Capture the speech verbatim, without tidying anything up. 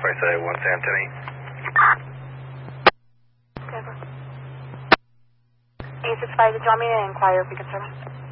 say what's Anthony? eight six five, did you want me to inquire if we could serve?